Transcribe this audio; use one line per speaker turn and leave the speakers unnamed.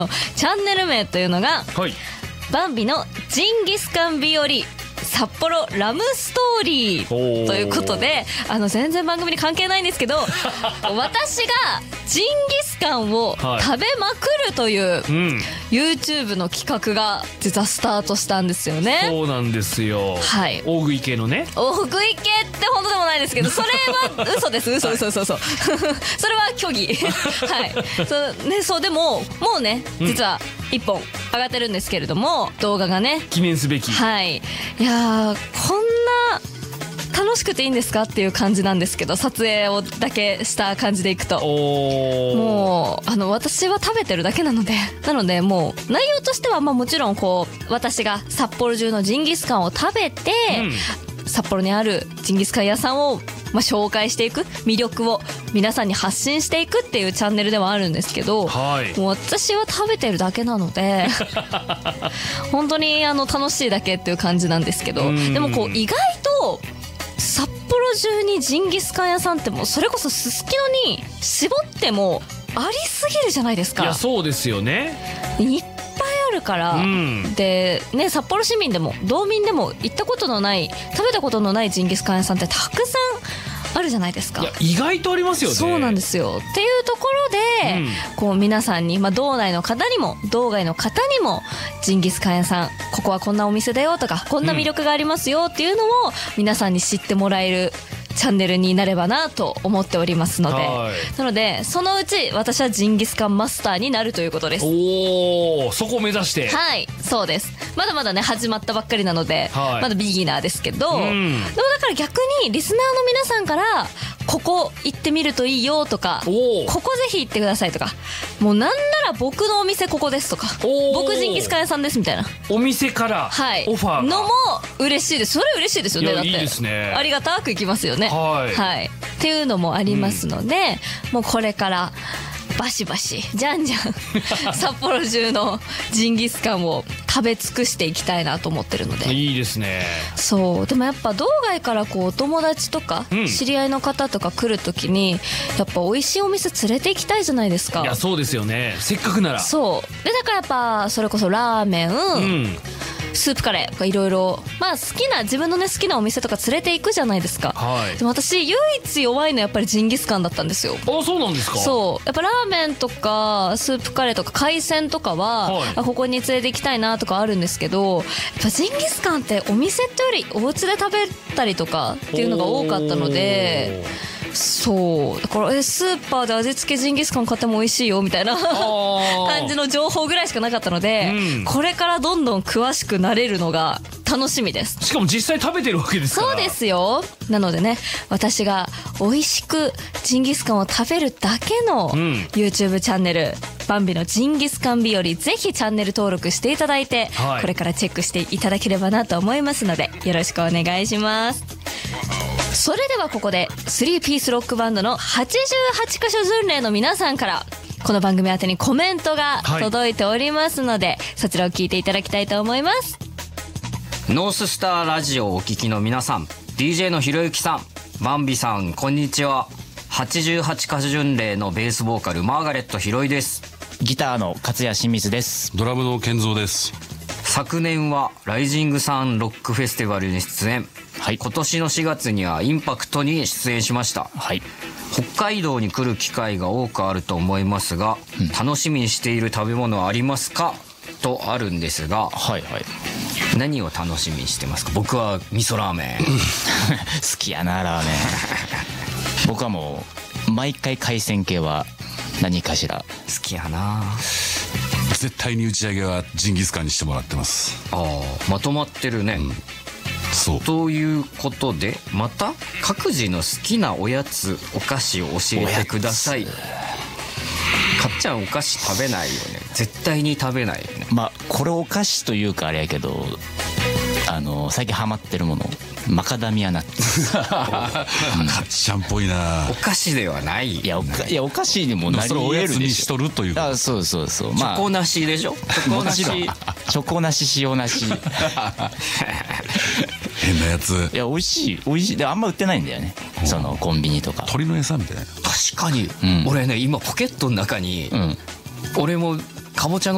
チャンネル名というのが、
はい、
バンビのジンギスカン日和札幌ラムストーリーということで、全然番組に関係ないんですけど私がジンギスカンを食べまくるという、YouTube の企画が実はスタートしたんですよね。
そうなんですよ、
はい、
大食い系のね。
大食い系ってほどでもないですけど、それは嘘です。嘘それは虚偽はいそうでももうね、実は1本上がってるんですけれども、動画がね、
記念すべき。
はい、いやこんな楽しくていいんですかっていう感じなんですけど、撮影をだけした感じでいくと、もう私は食べてるだけなのでもう内容としてはもちろんこう私が札幌中のジンギスカンを食べて、札幌にあるジンギスカン屋さんを紹介していく、魅力を皆さんに発信していくっていうチャンネルではあるんですけど、もう私は食べてるだけなので本当に楽しいだけっていう感じなんですけど、でもこう意外と札幌中にジンギスカン屋さんってもうそれこそすすきのに絞ってもありすぎるじゃないですか。
いやそうですよね、
いっぱいあるから、でね、札幌市民でも道民でも行ったことのない、食べたことのないジンギスカン屋さんってたくさんあるじゃないですか。
いや意外とありますよね。
そうなんですよ。っていうところで、こう皆さんに、道内の方にも道外の方にもジンギスカン屋さん、ここはこんなお店だよとか、こんな魅力がありますよっていうのを皆さんに知ってもらえるチャンネルになればなと思っておりますので、なのでそのうち私はジンギスカンマスターになるということです。
おー、そこを目指して。
はい、そうです。まだまだね始まったばっかりなので、まだビギナーですけど、でもだから逆にリスナーの皆さんからここ行ってみるといいよとか、ここぜひ行ってくださいとか、もうなんなら僕のお店ここですとか、僕ジンギスカン屋さんですみたいな
お店からオファー
のも嬉しいです。それ嬉しいですよね。だって
いいですね、
ありがたくいきますよね。はい、っていうのもありますので、もうこれからバシバシじゃんじゃん札幌中のジンギスカンを食べ尽くしていきたいなと思ってるので。
いいですね。
そうでもやっぱ道外からこうお友達とか知り合いの方とか来るときに、やっぱ美味しいお店連れて行きたいじゃないですか。
いやそうですよね、せっかくなら。そうでだからやっぱそれこそラーメン、スープカレーとかいろいろ好きな自分のね好きなお店とか連れて行くじゃないですか。でも私唯一弱いのはやっぱりジンギスカンだったんですよ。 あ、そうなんですか。そう
やっぱラーメンとかスープカレーとか海鮮とかは、ここに連れて行きたいなとかあるんですけど、やっぱジンギスカンってお店ってよりお家で食べたりとかっていうのが多かったので、そうだからスーパーで味付けジンギスカン買っても美味しいよみたいな感じの情報ぐらいしかなかったので、これからどんどん詳しくなれるのが楽しみです。
しかも実際食べてるわけですから。
そうですよ。なのでね、私が美味しくジンギスカンを食べるだけの YouTube チャンネル、バンビのジンギスカン日和、ぜひチャンネル登録していただいて、これからチェックしていただければなと思いますので、よろしくお願いします。それではここで3ピースロックバンドの88箇所巡礼の皆さんからこの番組宛てにコメントが届いておりますので、そちらを聞いていただきたいと思います。
ノーススターラジオをお聞きの皆さん、 DJ のひろゆきさん、バンビさん、こんにちは。88箇所巡礼のベースボーカルマーガレットひろいです。
ギターの勝谷清水です。
ドラムの健三です。
昨年はライジングサンロックフェスティバルに出演、今年の4月にはインパクトに出演しました。北海道に来る機会が多くあると思いますが、楽しみにしている食べ物はありますかとあるんですが、何を楽しみにしてますか？僕は味噌ラーメン
好きやなラーメン僕はもう毎回海鮮系は何かしら
好きやな。
絶対に打ち上げはジンギスカンにしてもらってます。
まとまってるね。
そう
ということで、また各自の好きなおやつお菓子を教えてください。かっちゃんお菓子食べないよね。絶対に食べないよね。
これお菓子というかあれやけど、最近ハマってるものマカダミアナッツ
かっちゃんっぽいな。
お菓子ではない。
いやお菓子にもなり得るでしょ。
それおやつにしとるというか。
そう
チョコなしでしょ。
もちろんチョコなし塩なし
変なやつ。
いや美味しい。であんま売ってないんだよね、そのコンビニとか。
鳥の餌みたいな。
確かに、俺ね今ポケットの中に、俺もかぼちゃの